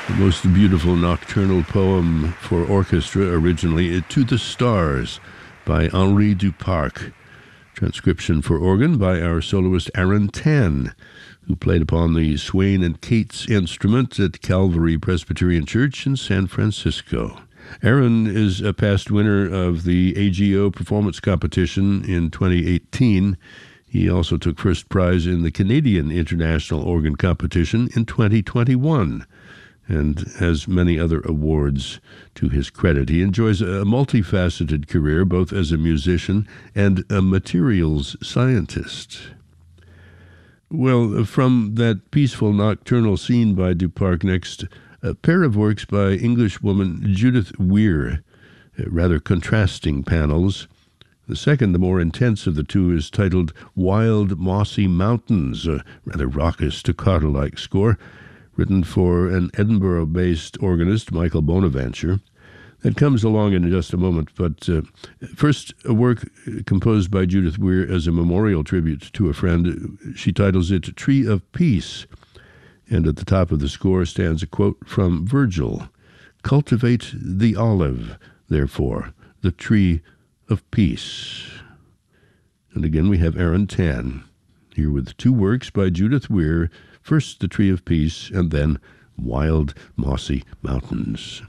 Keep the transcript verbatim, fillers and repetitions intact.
The most beautiful nocturnal poem for orchestra, originally To the Stars by Henri Duparc. Transcription for organ by our soloist Aaron Tan, who played upon the Swain and Cates instrument at Calvary Presbyterian Church in San Francisco. Aaron is a past winner of the A G O performance competition in twenty eighteen. He also took first prize in the Canadian International Organ Competition in twenty twenty-one. And has many other awards to his credit. He enjoys a multifaceted career, both as a musician and a materials scientist. Well, from that peaceful nocturnal scene by Duparc, next, a pair of works by Englishwoman Judith Weir, rather contrasting panels. The second, the more intense of the two, is titled Wild Mossy Mountains, a rather raucous staccato-like score, written for an Edinburgh-based organist, Michael Bonaventure. That comes along in just a moment, but uh, first, a work composed by Judith Weir as a memorial tribute to a friend. She titles it Tree of Peace, and at the top of the score stands a quote from Virgil: "Cultivate the olive, therefore, the tree of peace." And again we have Aaron Tan, here with two works by Judith Weir, first The Tree of Peace, and then Wild Mossy Mountains.